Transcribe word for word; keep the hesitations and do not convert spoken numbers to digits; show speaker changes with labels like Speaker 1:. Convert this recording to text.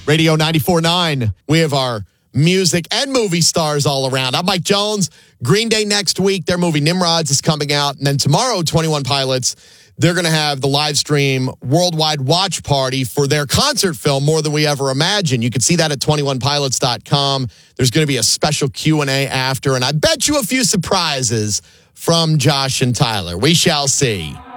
Speaker 1: Radio ninety-four point nine. We have our music and movie stars all around. I'm Mike Jones. Green Day next week. Their movie Nimrods is coming out. And then tomorrow, twenty-one Pilots, they're going to have the live stream worldwide watch party for their concert film, More Than We Ever Imagined. You can see that at twenty-one pilots dot com. There's going to be a special Q and A after, and I bet you a few surprises from Josh and Tyler. We shall see.